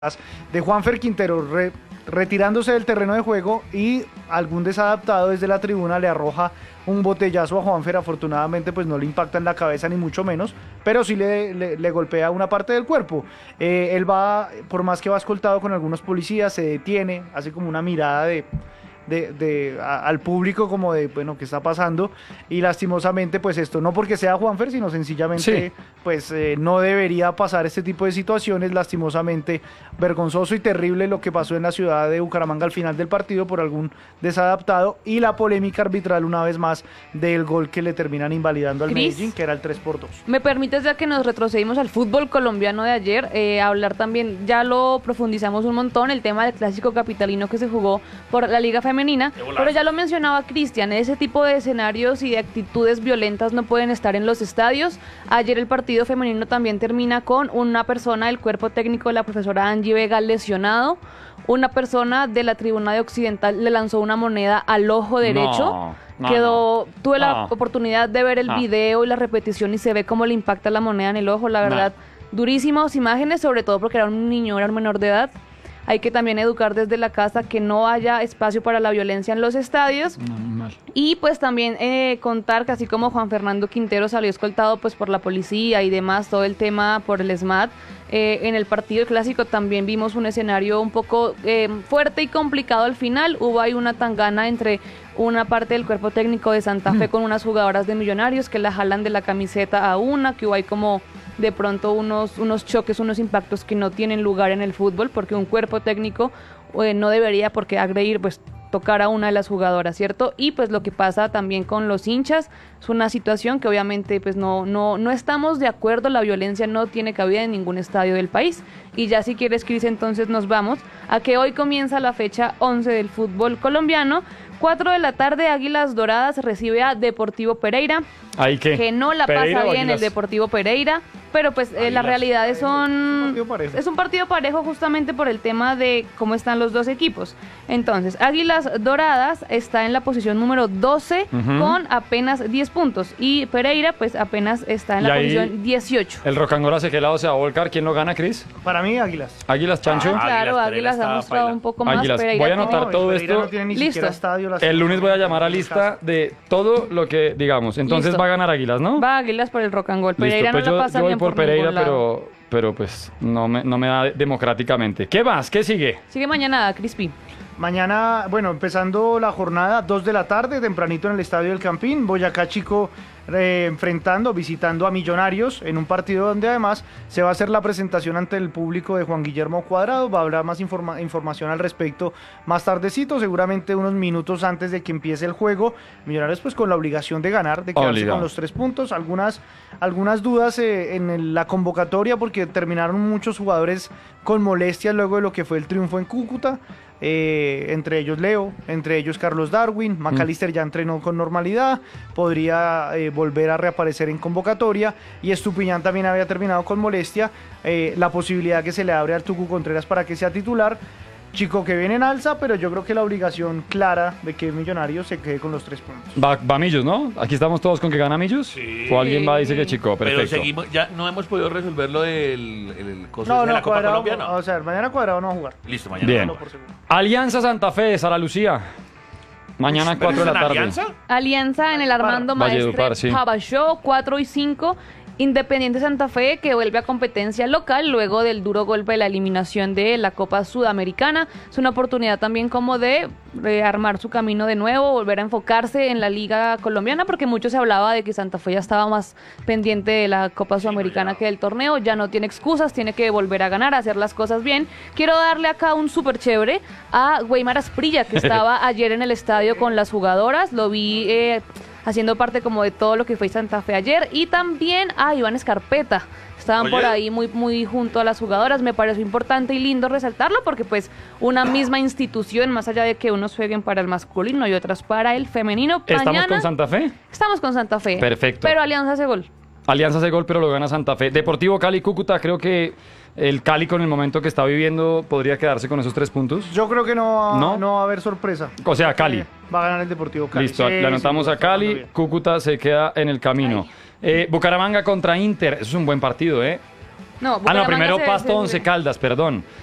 de Juanfer Quintero retirándose del terreno de juego y algún desadaptado desde la tribuna le arroja un botellazo a Juanfer. Afortunadamente pues no le impacta en la cabeza ni mucho menos, pero sí le golpea una parte del cuerpo. Él va, por más que va escoltado con algunos policías, se detiene, hace como una mirada al público como de, bueno, ¿qué está pasando? Y lastimosamente pues esto no porque sea Juanfer, sino sencillamente pues no debería pasar este tipo de situaciones. Lastimosamente vergonzoso y terrible lo que pasó en la ciudad de Bucaramanga al final del partido por algún desadaptado, y la polémica arbitral una vez más del gol que le terminan invalidando al Medellín, que era el 3-2. ¿Me permites, ya que nos retrocedimos al fútbol colombiano de ayer, hablar también, ya lo profundizamos un montón, el tema del clásico capitalino que se jugó por la Liga Femenina, pero ya lo mencionaba Cristian, ese tipo de escenarios y de actitudes violentas no pueden estar en los estadios. Ayer el partido femenino también termina con una persona del cuerpo técnico de la profesora Angie Vega lesionado, una persona de la tribuna de Occidental le lanzó una moneda al ojo derecho. Tuve la oportunidad de ver el video y la repetición y se ve cómo le impacta la moneda en el ojo, la verdad, durísimas imágenes, sobre todo porque era un niño, era un menor de edad. Hay que también educar desde la casa que no haya espacio para la violencia en los estadios. Y pues también contar que así como Juan Fernando Quintero salió escoltado pues por la policía y demás, todo el tema por el SMAT, en el partido clásico también vimos un escenario un poco fuerte y complicado al final. Hubo ahí una tangana entre una parte del cuerpo técnico de Santa Fe con unas jugadoras de Millonarios que la jalan de la camiseta a una, que hubo ahí como de pronto unos choques, unos impactos que no tienen lugar en el fútbol, porque un cuerpo técnico no debería por qué agredir, pues tocar a una de las jugadoras, ¿cierto? Y pues lo que pasa también con los hinchas es una situación que obviamente pues no estamos de acuerdo. La violencia no tiene cabida en ningún estadio del país. Y ya si quieres, Cris, entonces nos vamos a que hoy comienza la fecha 11 del fútbol colombiano. 4 de la tarde, Águilas Doradas recibe a Deportivo Pereira. ¿Ahí qué? Que no la pasa bien el Deportivo Pereira, pero pues las realidades son... Es un partido parejo justamente por el tema de cómo están los dos equipos. Entonces, Águilas Doradas está en la posición número 12 con apenas 10 puntos. Y Pereira pues apenas está en la posición 18. ¿El Rocangol hacia qué lado se va a volcar? ¿Quién lo gana, Cris? Para mí, Águilas. ¿Águilas, Chancho? Claro, Águilas ha mostrado un poco más. Águilas. Pereira voy a anotar todo esto. No listo. El lunes voy a llamar a lista de todo lo que digamos. Entonces listo. Va a ganar Águilas, ¿no? Va Águilas por el Rocangol. Pereira pues no la pasa yo voy bien por Pereira, lado. pero pues no me da democráticamente. ¿Qué más? ¿Qué sigue? Sigue mañana, Crispy. Mañana, bueno, empezando la jornada, 2 de la tarde, tempranito en el Estadio del Campín, Boyacá Chico visitando a Millonarios en un partido donde además se va a hacer la presentación ante el público de Juan Guillermo Cuadrado. Va a haber más información al respecto más tardecito, seguramente unos minutos antes de que empiece el juego. Millonarios pues con la obligación de ganar, de quedarse con los 3 puntos. Algunas dudas en la convocatoria porque terminaron muchos jugadores con molestias luego de lo que fue el triunfo en Cúcuta. Entre ellos Leo, entre ellos Carlos Darwin. McAllister ya entrenó con normalidad, podría volver a reaparecer en convocatoria, y Estupiñán también había terminado con molestia. La posibilidad que se le abre al Tucu Contreras para que sea titular. Chico que viene en alza, pero yo creo que la obligación clara de que Millonarios se quede con los 3 puntos. Va Millos, ¿no? Aquí estamos todos con que gana Millos. Sí. O alguien va a decir que Chico, perfecto. Pero seguimos, ya no hemos podido resolver lo del coso No, de la Copa Cuadrado, Colombia, ¿no? o sea, mañana Cuadrado no va a jugar. Listo, mañana. Bien. No, por seguro. Alianza Santa Fe, Sara Lucía. Mañana 4 de la tarde. Alianza en el Armando Valledupar, sí. Maestre Pavachó, 4 y 5. Independiente Santa Fe, que vuelve a competencia local luego del duro golpe de la eliminación de la Copa Sudamericana. Es una oportunidad también como de armar su camino de nuevo, volver a enfocarse en la Liga Colombiana, porque mucho se hablaba de que Santa Fe ya estaba más pendiente de la Copa Sudamericana que del torneo. Ya no tiene excusas, tiene que volver a ganar, a hacer las cosas bien. Quiero darle acá un súper chévere a Weimar Asprilla, que estaba ayer en el estadio con las jugadoras. Lo vi haciendo parte como de todo lo que fue Santa Fe ayer, y también a Iván Escarpeta. Estaban por ahí muy junto a las jugadoras. Me pareció importante y lindo resaltarlo porque pues una misma institución, más allá de que unos jueguen para el masculino y otras para el femenino. ¿Estamos con Santa Fe? Estamos con Santa Fe. Perfecto. Pero Alianza hace gol. Alianza hace gol, pero lo gana Santa Fe. Deportivo Cali, Cúcuta, creo que el Cali con el momento que está viviendo podría quedarse con esos 3 puntos. Yo creo que no va a haber sorpresa. O sea, Cali. Va a ganar el Deportivo Cali. Listo, le anotamos a Cali. Cúcuta se queda en el camino. Bucaramanga contra Inter. Eso es un buen partido, ¿eh? No, primero Pasto Once Caldas, perdón.